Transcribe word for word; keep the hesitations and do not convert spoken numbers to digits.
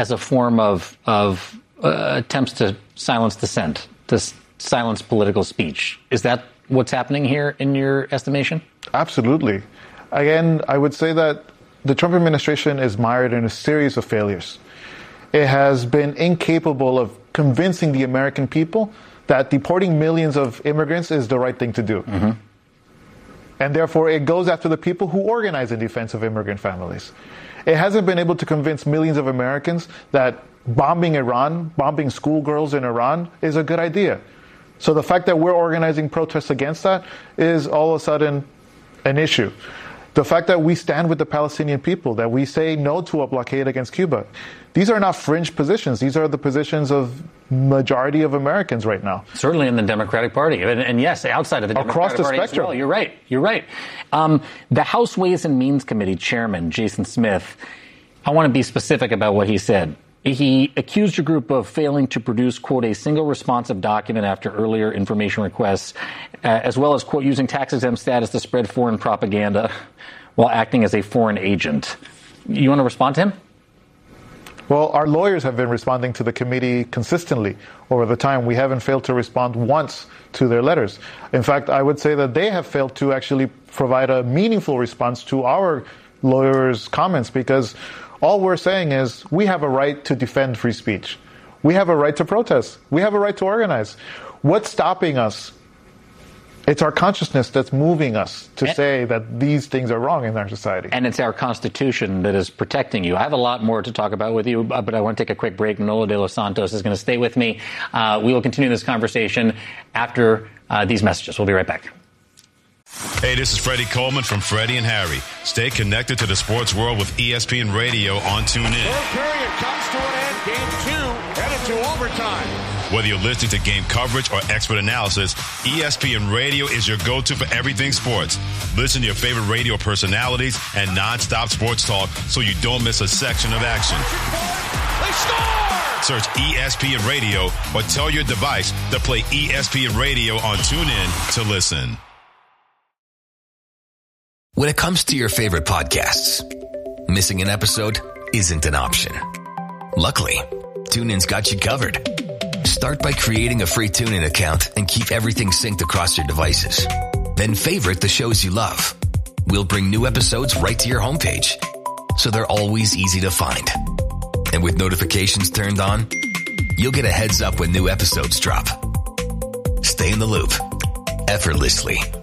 as a form of, of uh, attempts to silence dissent, to s- silence political speech. Is that what's happening here in your estimation? Absolutely. Again, I would say that the Trump administration is mired in a series of failures. It has been incapable of convincing the American people that deporting millions of immigrants is the right thing to do. Mm-hmm. And therefore, it goes after the people who organize in defense of immigrant families. It hasn't been able to convince millions of Americans that bombing Iran, bombing schoolgirls in Iran is a good idea. So the fact that we're organizing protests against that is all of a sudden an issue. The fact that we stand with the Palestinian people, that we say no to a blockade against Cuba, these are not fringe positions. These are the positions of majority of Americans right now. Certainly in the Democratic Party. And, and yes, outside of the Across Democratic the Party spectrum. as well. You're right. You're right. Um, the House Ways and Means Committee chairman, Jason Smith, I want to be specific about what he said. He accused your group of failing to produce, quote, a single responsive document after earlier information requests, uh, as well as, quote, using tax-exempt status to spread foreign propaganda while acting as a foreign agent. You want to respond to him? Well, our lawyers have been responding to the committee consistently over the time. We haven't failed to respond once to their letters. In fact, I would say that they have failed to actually provide a meaningful response to our lawyers' comments, because all we're saying is we have a right to defend free speech. We have a right to protest. We have a right to organize. What's stopping us? It's our consciousness that's moving us to and, say that these things are wrong in our society. And it's our Constitution that is protecting you. I have a lot more to talk about with you, but I want to take a quick break. Manolo de los Santos is going to stay with me. Uh, we will continue this conversation after uh, these messages. We'll be right back. Hey, this is Freddie Coleman from Freddie and Harry. Stay connected to the sports world with E S P N Radio on TuneIn. Third period comes to an end. Game two headed to overtime. Whether you're listening to game coverage or expert analysis, E S P N Radio is your go-to for everything sports. Listen to your favorite radio personalities and nonstop sports talk so you don't miss a section of action. They score! Search E S P N Radio or tell your device to play E S P N Radio on TuneIn to listen. When it comes to your favorite podcasts, missing an episode isn't an option. Luckily, TuneIn's got you covered. Start by creating a free TuneIn account and keep everything synced across your devices. Then favorite the shows you love. We'll bring new episodes right to your homepage, so they're always easy to find. And with notifications turned on, you'll get a heads up when new episodes drop. Stay in the loop effortlessly